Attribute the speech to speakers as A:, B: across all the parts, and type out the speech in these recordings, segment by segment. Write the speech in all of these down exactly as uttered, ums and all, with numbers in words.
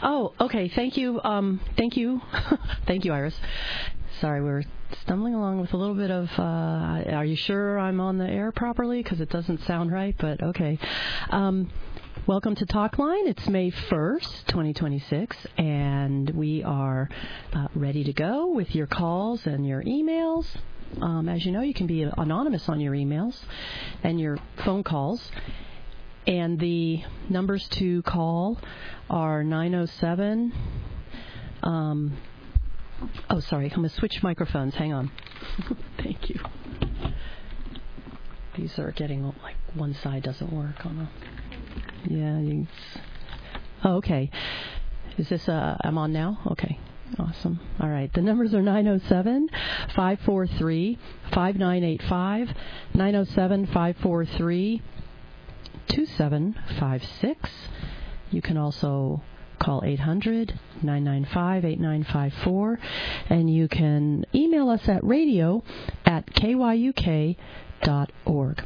A: Oh, okay. Thank you. Um, thank you. Thank you, Iris. Sorry, we're stumbling along with a little bit of, uh, are you sure I'm on the air properly? Because it doesn't sound right, but okay. Um, welcome to Talkline. It's May first, twenty twenty-six, and we are uh, ready to go with your calls and your emails. Um, as you know, you can be anonymous on your emails and your phone calls. And the numbers to call are nine oh seven. Um, oh, sorry. I'm going to switch microphones. Hang on. Thank you. These are getting, like, one side doesn't work on a... Yeah. You, oh, okay. Is this, uh, I'm on now? Okay. Awesome. All right. The numbers are nine oh seven, five four three, five nine eight five, nine oh seven, five four three, two seven five six. You can also call eight hundred, nine nine five, eight nine five four, and you can email us at radio at k y u k dot org.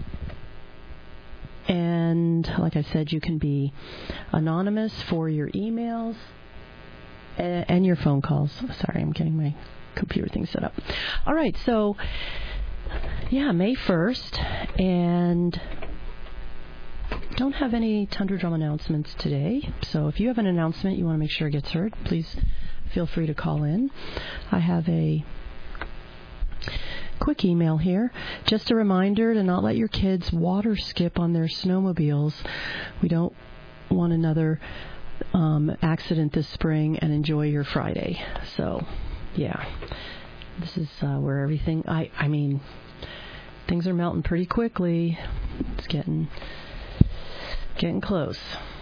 A: And like I said, you can be anonymous for your emails and your phone calls. Sorry, I'm getting my computer thing set up. All right, so, yeah, May first, and don't have any Tundra Drum announcements today. So if you have an announcement you want to make sure it gets heard, please feel free to call in. I have a quick email here. Just a reminder to not let your kids water skip on their snowmobiles. We don't want another um, accident this spring, and enjoy your Friday. So, yeah. This is uh, where everything, I, I mean, things are melting pretty quickly. It's getting... Getting close.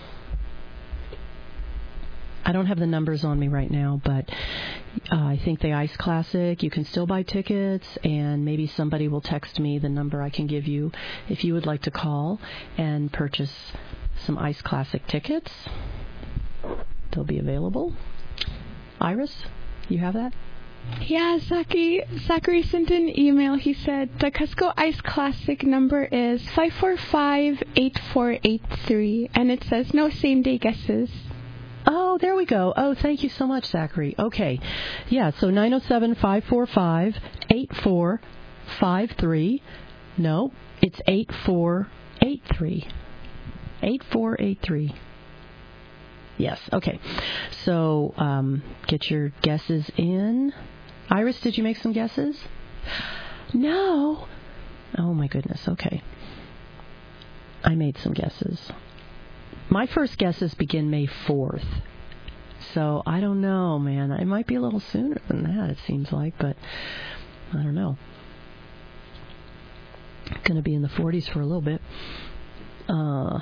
A: I don't have the numbers on me right now, but uh, I think the Ice Classic, you can still buy tickets, and maybe somebody will text me the number I can give you if you would like to call and purchase some Ice Classic tickets. They'll be available. Iris, you have that?
B: Yeah, Zachary, Zachary sent an email. He said the Cusco Ice Classic number is five four five, eight four eight three, and it says no same-day guesses.
A: Oh, there we go. Oh, thank you so much, Zachary. Okay. Yeah, so nine oh seven, five four five, eight four five three. No, it's eight four eight three. eight four eight three. Yes, okay. So um, get your guesses in. Iris, did you make some guesses? No. Oh, my goodness. Okay. I made some guesses. My first guesses begin May fourth. So I don't know, man. It might be a little sooner than that, it seems like, but I don't know. Going to be in the forties for a little bit. Uh...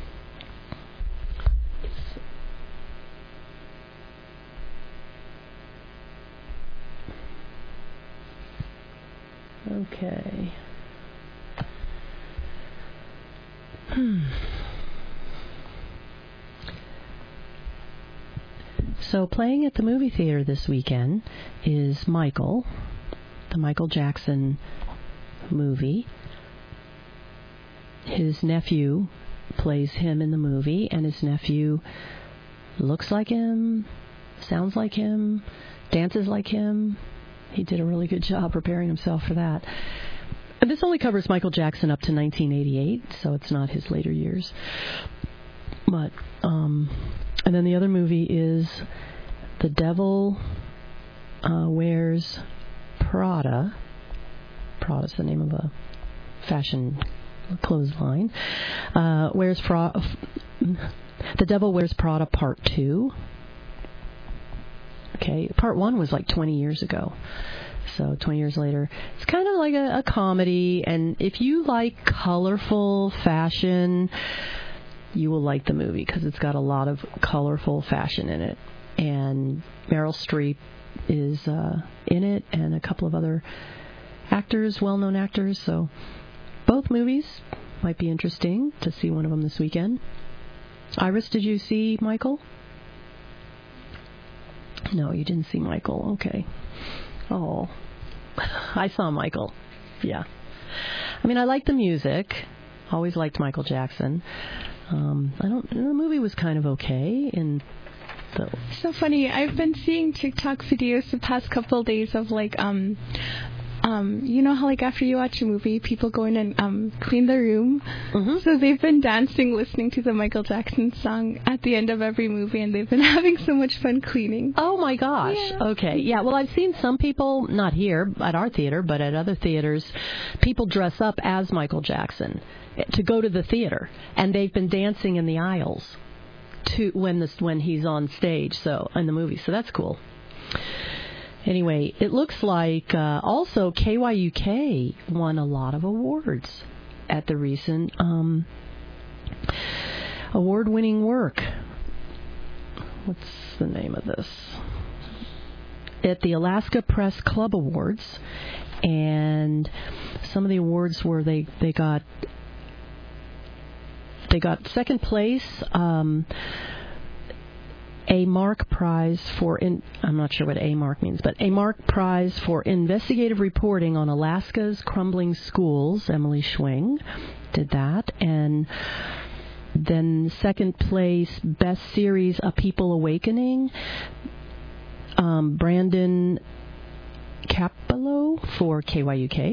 A: Okay. Hmm. So playing at the movie theater this weekend is Michael, the Michael Jackson movie. His nephew plays him in the movie, and his nephew looks like him, sounds like him, dances like him. He did a really good job preparing himself for that. And this only covers Michael Jackson up to nineteen eighty-eight, so it's not his later years. But, um, and then the other movie is The Devil uh, Wears Prada. Prada's the name of a fashion clothes line. Uh, wears Prada. The Devil Wears Prada Part two. Okay, part one was like twenty years ago. So twenty years later. It's kind of like a, a comedy, and if you like colorful fashion, you will like the movie because it's got a lot of colorful fashion in it. And Meryl Streep is uh, in it, and a couple of other actors, well-known actors. So both movies might be interesting to see one of them this weekend. Iris, did you see Michael? No, you didn't see Michael. Okay. Oh, I saw Michael. Yeah. I mean, I like the music. Always liked Michael Jackson. Um, I don't. The movie was kind of okay in So
B: so funny. I've been seeing TikTok videos the past couple of days of like um um you know how like after you watch a movie people go in and um clean their room.
A: Mm-hmm.
B: So they've been dancing listening to the Michael Jackson song at the end of every movie, and they've been having so much fun cleaning.
A: Oh my gosh.
B: Yeah.
A: Okay. Yeah, well, I've seen some people, not here at our theater, but at other theaters, people dress up as Michael Jackson to go to the theater, and they've been dancing in the aisles to when this when he's on stage, so in the movie. So that's cool. Anyway, it looks like uh, also K Y U K won a lot of awards at the recent um, award-winning work. What's the name of this? At the Alaska Press Club Awards, and some of the awards were they they got they got second place. Um, A Mark Prize for, in, I'm not sure what A Mark means, but A Mark Prize for investigative reporting on Alaska's crumbling schools. Emily Schwing did that. And then second place, Best Series, A People Awakening. Um, Brandon Capello for K Y U K.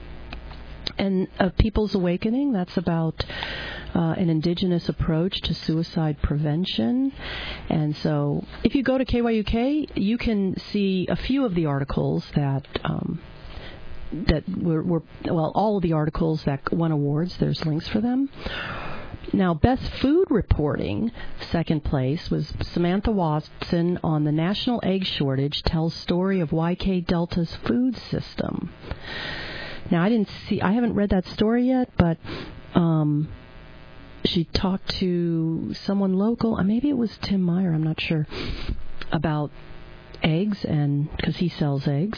A: And A People's Awakening, that's about Uh, an indigenous approach to suicide prevention. And so if you go to K Y U K, you can see a few of the articles that um, that were, were, well, all of the articles that won awards. There's links for them. Now, Best Food Reporting, second place, was Samantha Watson on the National Egg Shortage, tells story of Y K Delta's food system. Now, I didn't see, I haven't read that story yet, but um, she talked to someone local, uh, maybe it was Tim Meyer, I'm not sure, about eggs, and because he sells eggs.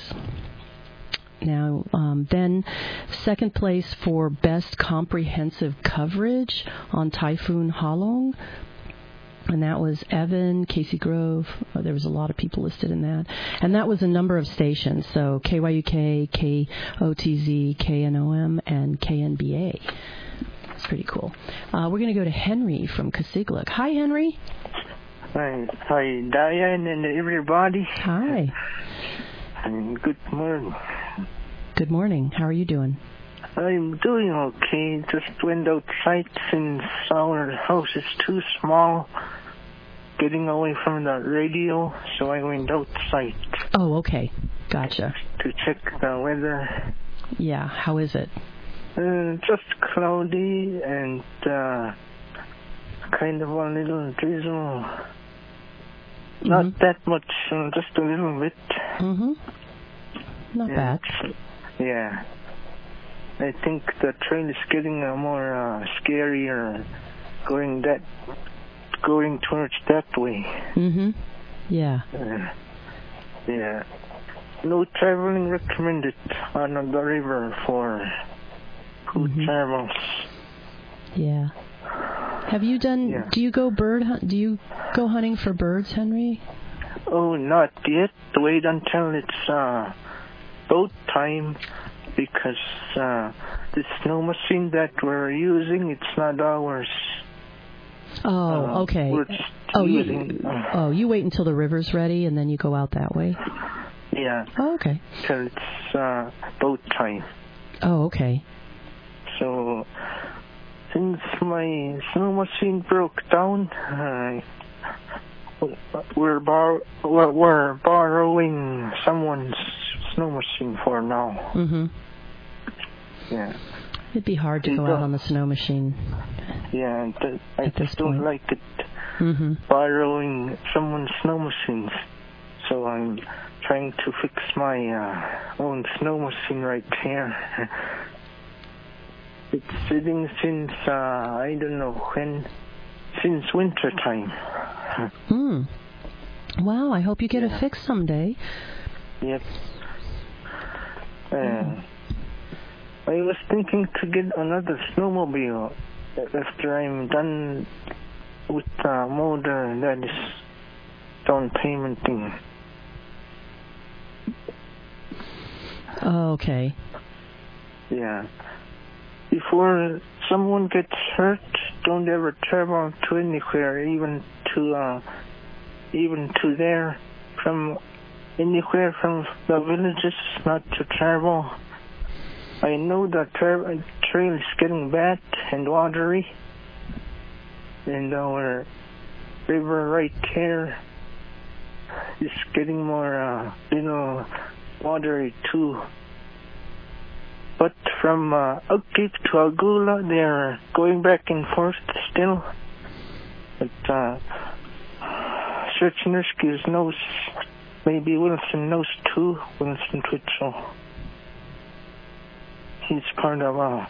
A: Now, um, then second place for Best Comprehensive Coverage on Typhoon Halong, and that was Evan, Casey Grove. Oh, there was a lot of people listed in that. And that was a number of stations, so K Y U K, K O T Z, K N O M, and K N B A. It's pretty cool. Uh, we're going to go to Henry from Casigluck. Hi, Henry.
C: Hi, hi, Diane and everybody.
A: Hi.
C: And good morning.
A: Good morning. How are you doing?
C: I'm doing okay. Just went outside since our house is too small, getting away from the radio, so I went outside.
A: Oh, okay. Gotcha.
C: To check the weather.
A: Yeah, how is it?
C: Uh, just cloudy and uh, kind of a little drizzle. Mm-hmm. Not that much, uh, just a little bit.
A: Mm-hmm. Not
C: yeah.
A: bad.
C: Yeah. I think the train is getting uh, more uh, scarier going that, going towards that way.
A: Mm-hmm. Yeah.
C: Uh, yeah. No traveling recommended on the river for who mm-hmm. travels.
A: Yeah. Have you done,
C: yeah.
A: do you go bird hunt, do you go hunting for birds, Henry?
C: Oh, not yet. Wait until it's uh, boat time, because uh, the snow machine that we're using, it's not ours.
A: Oh, uh, okay.
C: We're just
A: oh,
C: using,
A: you,
C: uh,
A: oh, you wait until the river's ready and then you go out that way?
C: Yeah.
A: Oh, okay.
C: Till it's uh, boat time.
A: Oh, okay.
C: So, since my snow machine broke down, uh, we're, bar- we're, we're borrowing someone's snow machine for now.
A: Mm-hmm.
C: Yeah.
A: It'd be hard to
C: and
A: go
C: uh,
A: out on the snow machine.
C: Yeah, th- I
A: at
C: just
A: this point.
C: don't like it.
A: Mm-hmm.
C: Borrowing someone's snow machines. So I'm trying to fix my uh, own snow machine right here. It's sitting since, uh, I don't know when, since winter time.
A: Hmm. Wow, I hope you get
C: yeah.
A: it fixed someday.
C: Yep. Uh,
A: mm.
C: I was thinking to get another snowmobile after I'm done with the motor that is down payment thing.
A: Oh, okay.
C: Yeah. Before someone gets hurt, don't ever travel to anywhere, even to uh, even to there, from anywhere from the villages, not to travel. I know the tra- trail is getting bad and watery, and our river right here is getting more, uh, little watery too. But from uh, Oak Cape to Agula, they're going back and forth still. But uh, Search and Rescue knows, maybe Wilson knows too, Wilson Twitchell. He's part of uh,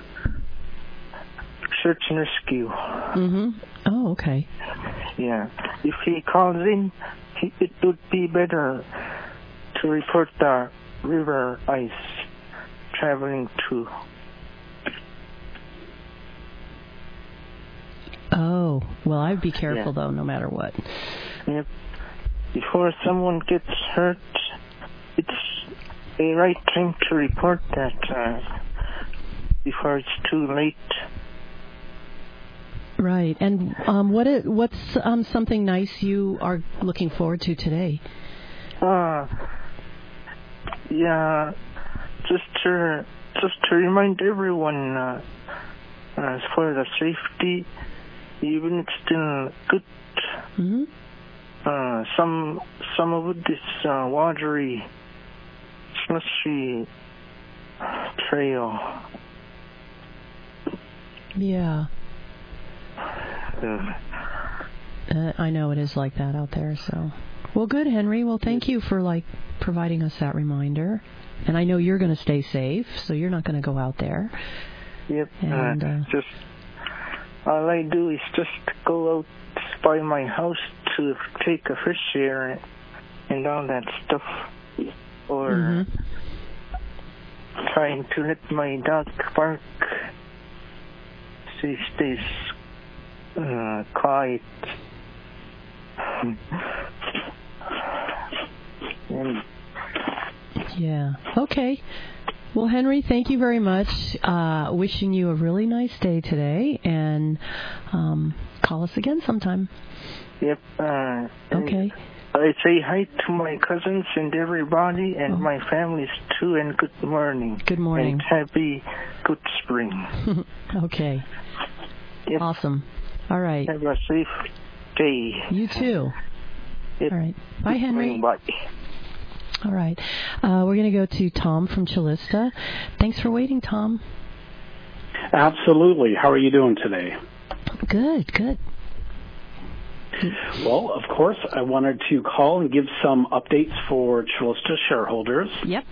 C: Search and Rescue.
A: Mm-hmm. Oh, okay.
C: Yeah. If he calls in, he, it would be better to report the river ice traveling to.
A: Oh, well, I'd be careful,
C: Yeah.
A: though, no matter what.
C: Yep. Before someone gets hurt, it's a right time to report that uh, before it's too late.
A: Right. And um, what it, what's um, something nice you are looking forward to today?
C: Uh, yeah, just to, just to remind everyone, uh, as for the safety, even it's still good.
A: Mm-hmm.
C: Uh, some some of this uh, watery, slushy trail.
A: Yeah.
C: Uh,
A: Uh, I know it is like that out there, so. Well, good, Henry. Well, thank you for, like, providing us that reminder. And I know you're going to stay safe, so you're not going to go out there.
C: Yep.
A: And,
C: uh,
A: uh,
C: just all I do is just go out by my house to take a fresh air and all that stuff, or
A: mm-hmm.
C: trying to let my dog bark. She stays uh, quiet. And
A: Yeah. Okay. Well, Henry, thank you very much. Uh, wishing you a really nice day today, and um, call us again sometime.
C: Yep. Uh,
A: Okay.
C: I say hi to my cousins and everybody, and
A: Oh.
C: my families too, and good morning.
A: Good morning.
C: And happy good spring.
A: Okay.
C: Yep.
A: Awesome. All right.
C: Have a safe day.
A: You too.
C: Yep.
A: All right. Bye,
C: Good
A: Henry.
C: morning, bye.
A: All right. Uh, we're going to go to Tom from Chilista. Thanks for waiting, Tom.
D: Absolutely. How are you doing today?
A: Good, good.
D: Well, of course, I wanted to call and give some updates for Chilista shareholders.
A: Yep.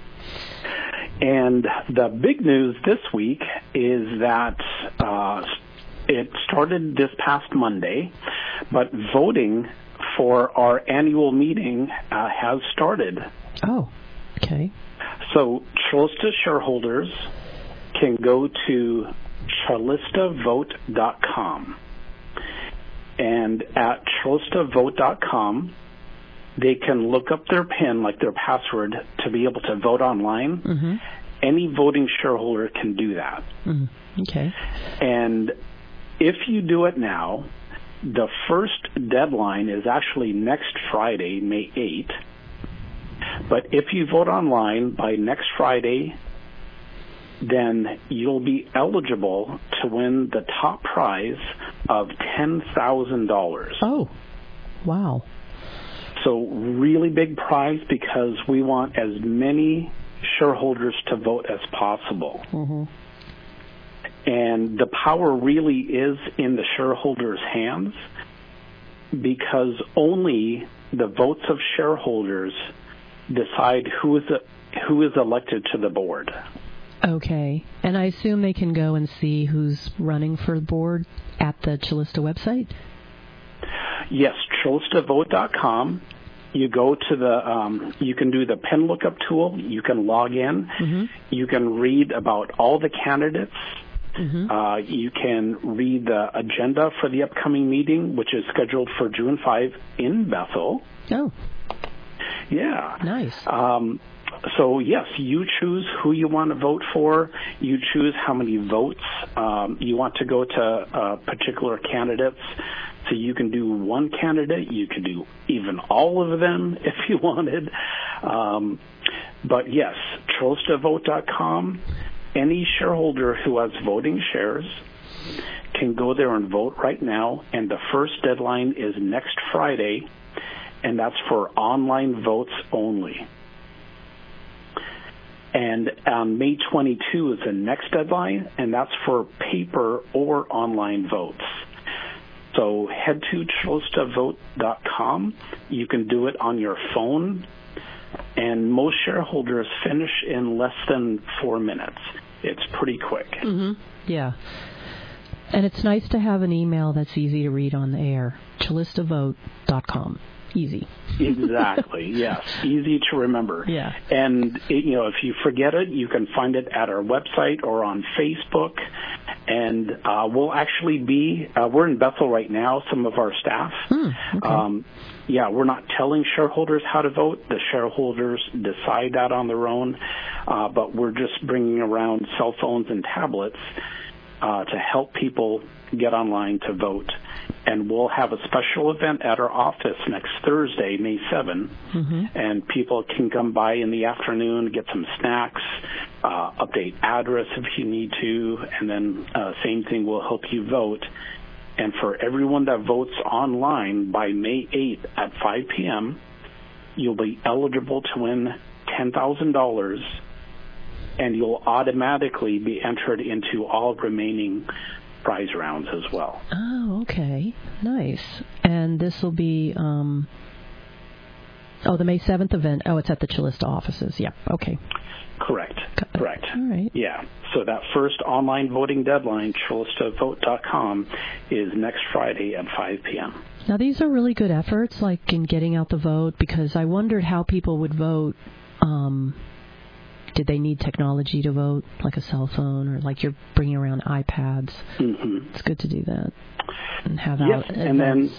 D: And the big news this week is that uh, it started this past Monday, but voting for our annual meeting uh, has started.
A: Oh, okay.
D: So Chilista shareholders can go to chilista vote dot com. And at chilista vote dot com, they can look up their PIN, like their password, to be able to vote online.
A: Mm-hmm.
D: Any voting shareholder can do that.
A: Mm-hmm. Okay.
D: And if you do it now, the first deadline is actually next Friday, May eighth. But if you vote online by next Friday, then you'll be eligible to win the top prize of ten thousand dollars.
A: Oh, wow.
D: So really big prize, because we want as many shareholders to vote as possible.
A: Mm-hmm.
D: And the power really is in the shareholders' hands, because only the votes of shareholders decide who is who is elected to the board.
A: Okay. And I assume they can go and see who's running for the board at the Chilista website?
D: Yes, chilista vote dot com. You go to the, um, you can do the PIN lookup tool. You can log in.
A: Mm-hmm.
D: You can read about all the candidates.
A: Mm-hmm.
D: Uh, you can read the agenda for the upcoming meeting, which is scheduled for June fifth in Bethel.
A: Oh,
D: Yeah.
A: nice.
D: Um, so, yes, you choose who you want to vote for. You choose how many votes um, you want to go to uh, particular candidates. So you can do one candidate. You can do even all of them if you wanted. Um, but, yes, Chilista Vote dot com, any shareholder who has voting shares can go there and vote right now. And the first deadline is next Friday, and that's for online votes only. And um, May twenty-second is the next deadline, and that's for paper or online votes. So head to Chilista Vote dot com. You can do it on your phone, and most shareholders finish in less than four minutes. It's pretty quick.
A: Mm-hmm. Yeah. And it's nice to have an email that's easy to read on the air. Chilista Vote dot com. Easy.
D: Exactly, yes. Easy to remember.
A: Yeah.
D: And, you know, if you forget it, you can find it at our website or on Facebook. And uh, we'll actually be, uh, we're in Bethel right now, some of our staff.
A: Hmm, okay.
D: Um, yeah, we're not telling shareholders how to vote. The shareholders decide that on their own. Uh, but we're just bringing around cell phones and tablets uh, to help people get online to vote. And we'll have a special event at our office next Thursday, May seventh, mm-hmm. and people can come by in the afternoon, get some snacks, uh, update address if you need to, and then uh, same thing will help you vote. And for everyone that votes online by May eighth at five p.m., you'll be eligible to win ten thousand dollars, and you'll automatically be entered into all remaining prize rounds as well.
A: Oh, okay. Nice. And this will be, um, oh, the May seventh event. Oh, it's at the Chilista offices. Yeah. Okay.
D: Correct. Correct.
A: All right.
D: Yeah. So that first online voting deadline, Chilista Vote dot com, is next Friday at five p.m.
A: Now, these are really good efforts, like in getting out the vote, because I wondered how people would vote. Um, Did they need technology to vote, like a cell phone, or like you're bringing around iPads? Mm-hmm. It's good to do that and have
D: yep.
A: out
D: and then,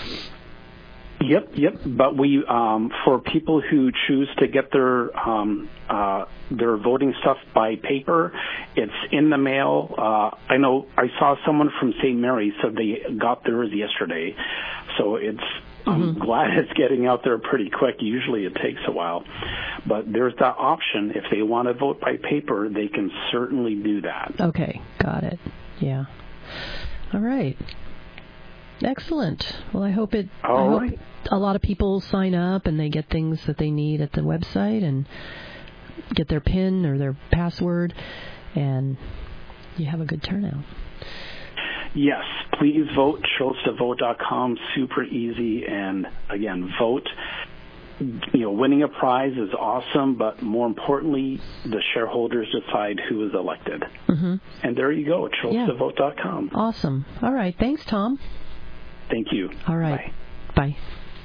D: Yep, yep. But we, um, for people who choose to get their um, uh, their voting stuff by paper, it's in the mail. Uh, I know I saw someone from Saint Mary's said they got theirs yesterday, so it's. I'm mm-hmm. glad it's getting out there pretty quick. Usually it takes a while. But there's that option. If they want to vote by paper, they can certainly do that.
A: Okay, got it. Yeah. All right. Excellent. Well, I hope it.
D: All
A: I
D: right.
A: hope a lot of people sign up and they get things that they need at the website and get their PIN or their password, and you have a good turnout.
D: Yes, please vote, Chilista Vote dot com, super easy, and again, vote. You know, winning a prize is awesome, but more importantly, the shareholders decide who is elected. Mm-hmm. And there you go, Chilista Vote dot com.
A: Yeah. Awesome. All right, thanks, Tom.
D: Thank you.
A: All right.
D: Bye.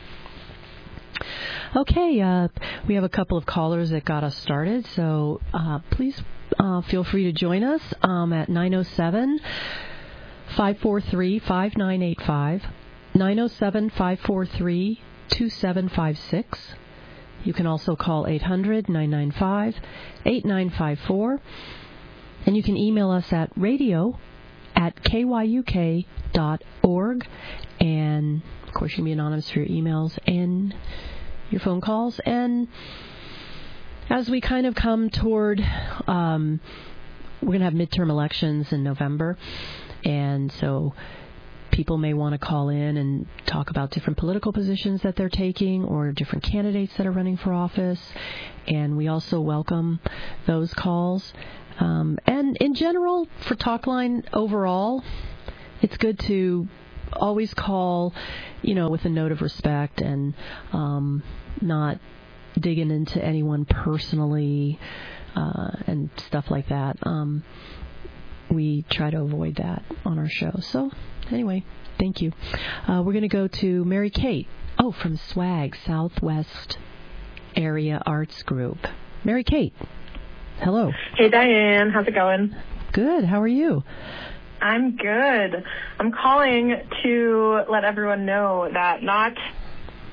A: Bye. Okay, uh, we have a couple of callers that got us started, so uh, please uh, feel free to join us um, at nine oh seven, five four three, five nine eight five, nine oh seven, five four three, two seven five six. You can also call eight hundred, nine nine five, eight nine five four, and you can email us at radio at k y u k dot org, and of course you can be anonymous for your emails and your phone calls. And as we kind of come toward, um, we're going to have midterm elections in November, and so people may want to call in and talk about different political positions that they're taking or different candidates that are running for office, and we also welcome those calls. Um, and in general, for Talkline overall, it's good to always call, you know, with a note of respect and um, not digging into anyone personally uh, and stuff like that. Um, we try to avoid that on our show. So anyway, thank you. Uh, we're going to go to Mary Kate. Oh, from SWAG, Southwest Area Arts Group. Mary Kate. Hello.
E: Hey, Diane. How's it going?
A: Good. How are you?
E: I'm good. I'm calling to let everyone know that not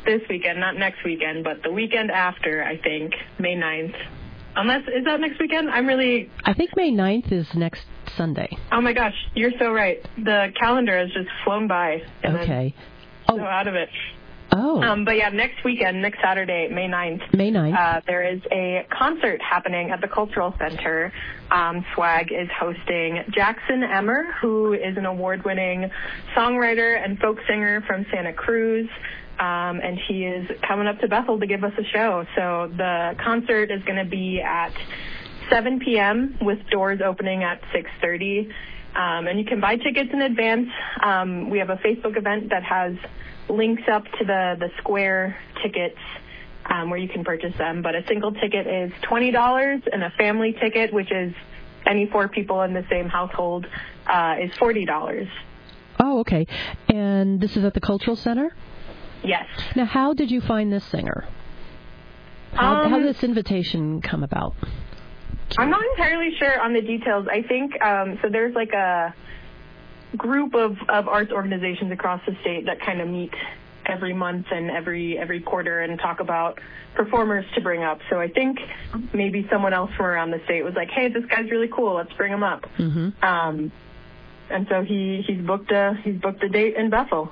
E: this weekend, not next weekend, but the weekend after, I think, May ninth. Unless, is that next weekend? I'm really...
A: I think May ninth is next Sunday.
E: Oh, my gosh. You're so right. The calendar has just flown by. And
A: Okay.
E: I'm so oh. out of it.
A: Oh.
E: Um, but, yeah, next weekend, next Saturday, May ninth.
A: May ninth.
E: Uh, there is a concert happening at the Cultural Center. Um, SWAG is hosting Jackson Emmer, who is an award-winning songwriter and folk singer from Santa Cruz. Um, and he is coming up to Bethel to give us a show. So the concert is going to be at seven p.m. with doors opening at six thirty. Um, and you can buy tickets in advance. Um, we have a Facebook event that has links up to the, the Square tickets um, where you can purchase them. But a single ticket is twenty dollars, and a family ticket, which is any four people in the same household, uh, is forty dollars.
A: Oh, okay. And this is at the Cultural Center?
E: Yes.
A: Now, how did you find this singer? How,
E: um,
A: how did this invitation come about?
E: I'm not entirely sure on the details. I think, um, so there's like a group of, of arts organizations across the state that kind of meet every month and every every quarter and talk about performers to bring up. So I think maybe someone else from around the state was like, hey, this guy's really cool. Let's bring him up.
A: Mm-hmm.
E: Um, and so he, he's booked a he's booked a date in Bethel.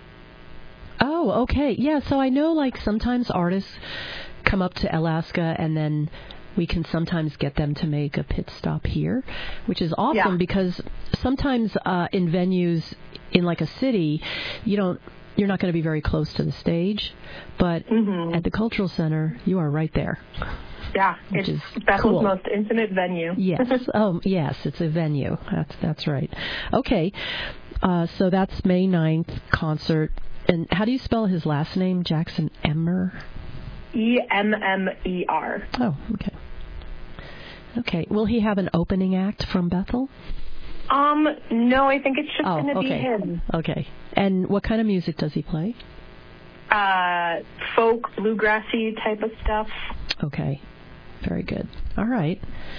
A: Oh, okay. Yeah, so I know, like, sometimes artists come up to Alaska and then we can sometimes get them to make a pit stop here, which is awesome
E: yeah.
A: because sometimes uh, in venues in, like, a city, you don't, you're not going to be very close to the stage, but
E: mm-hmm.
A: at the Cultural Center, you are right there.
E: Yeah,
A: which
E: it's
A: is
E: Bethel's
A: cool.
E: most intimate venue.
A: Yes. Oh, yes, it's a venue. That's that's right. Okay, uh, so that's May ninth concert. And how do you spell his last name? Jackson Emmer?
E: E M M E R.
A: Oh, okay. Okay. Will he have an opening act from Bethel?
E: Um, no, I think it's just
A: oh,
E: going to
A: okay.
E: be him.
A: Okay. And what kind of music does he play?
E: Uh, folk, bluegrassy type of stuff.
A: Okay. Very good. All right.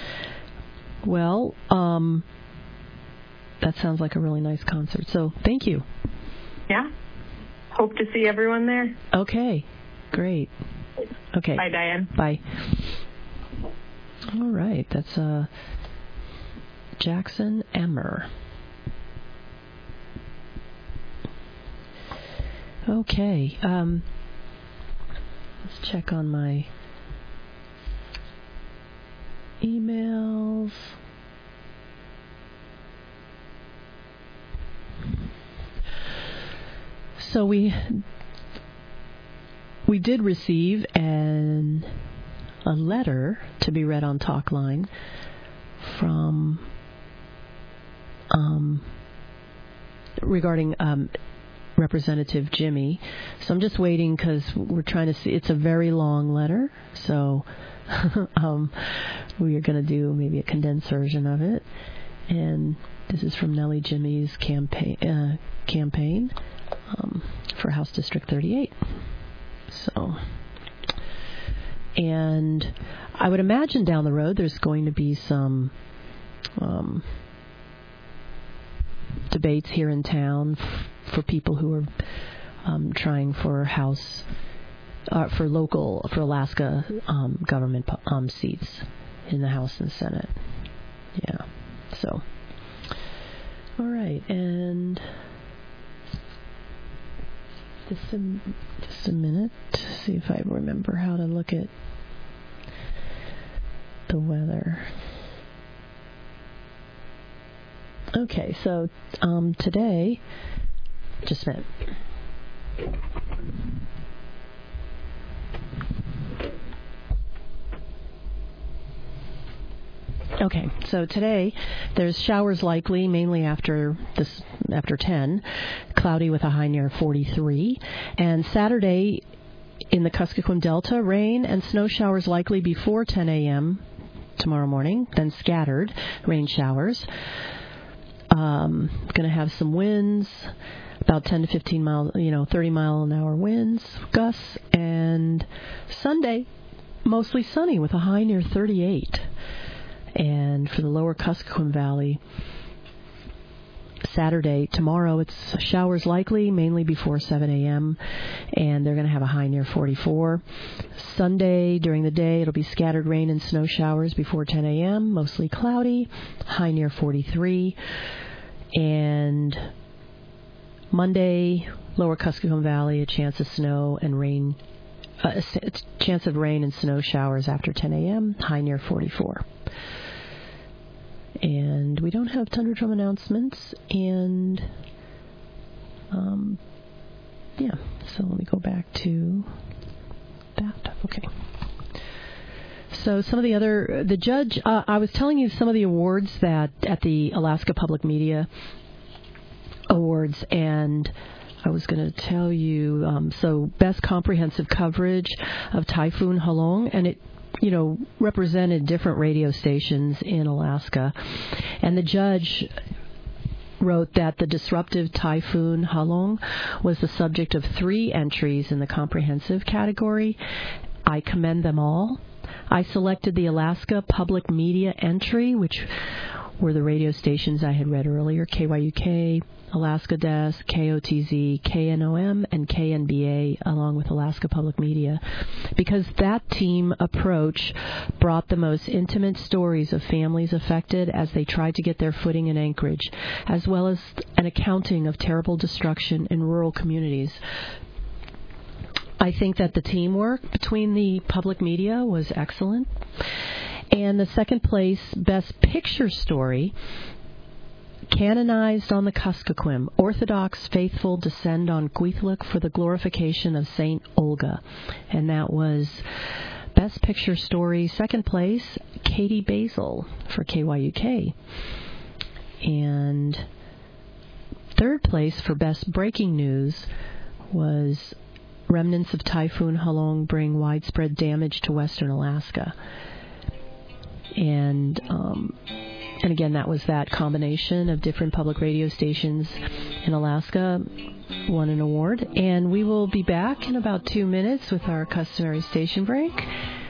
A: Well, um, that sounds like a really nice concert. So thank you.
E: Yeah. Hope to see everyone there.
A: Okay. Great. Okay.
E: Bye, Diane.
A: Bye. All right. That's uh, Jackson Emmer. Okay. Um, let's check on my emails. So we we did receive an a letter to be read on Talkline from um, regarding um, Representative Jimmy. So I'm just waiting because we're trying to see. It's a very long letter, so um, we are going to do maybe a condensed version of it. And this is from Nellie Jimmy's campaign uh, campaign um, for House District thirty-eight. So, and I would imagine down the road there's going to be some um, debates here in town f- for people who are um, trying for House, uh, for local, for Alaska um, government um, seats in the House and Senate. Yeah. So, all right, and just a, just a minute to see if I remember how to look at the weather. Okay, so um, today, just a minute. Okay, so today there's showers likely, mainly after this after ten, cloudy with a high near forty-three, and Saturday in the Kuskokwim Delta, rain and snow showers likely before ten a.m. tomorrow morning, then scattered rain showers. Um, going to have some winds, about ten to fifteen miles, you know, thirty mile an hour winds, gusts, and Sunday mostly sunny with a high near thirty-eight. And for the lower Kuskokwim Valley, Saturday, tomorrow, it's showers likely, mainly before seven a.m., and they're going to have a high near forty-four. Sunday, during the day, it'll be scattered rain and snow showers before ten a.m., mostly cloudy, high near forty-three. And Monday, lower Kuskokwim Valley, a chance of snow and rain, uh, a chance of rain and snow showers after ten a.m., high near forty-four. And we don't have Tundra Drum announcements, and um, yeah, so let me go back to that. Okay. So some of the other, the judge, uh, I was telling you some of the awards that at the Alaska Public Media Awards, and I was going to tell you, um, so best comprehensive coverage of Typhoon Halong, and it you know, represented different radio stations in Alaska. And the judge wrote that the disruptive Typhoon Halong was the subject of three entries in the comprehensive category. I commend them all. I selected the Alaska Public Media entry, which were the radio stations I had read earlier, K Y U K, Alaska Desk, K O T Z, K N O M, and K N B A, along with Alaska Public Media, because that team approach brought the most intimate stories of families affected as they tried to get their footing in Anchorage, as well as an accounting of terrible destruction in rural communities. I think that the teamwork between the public media was excellent. And the second place, Best Picture Story, Canonized on the Kuskokwim, Orthodox faithful descend on Kwethluk for the glorification of Saint Olga. And that was Best Picture Story. Second place, Katie Basil for K Y U K. And third place for Best Breaking News was Remnants of Typhoon Halong bring widespread damage to western Alaska. And um, and again, that was that combination of different public radio stations in Alaska won an award. And we will be back in about two minutes with our customary station break.